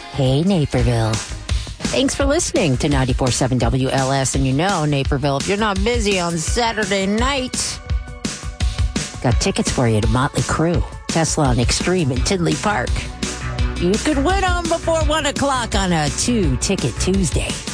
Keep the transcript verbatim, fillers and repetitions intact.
Hey, Naperville. Thanks for listening to ninety-four point seven W L S. And you know, Naperville, if you're not busy on Saturday night, got tickets for you to Motley Crue, Tesla on Extreme in Tinley Park. You could win them before one o'clock on a two-ticket Tuesday.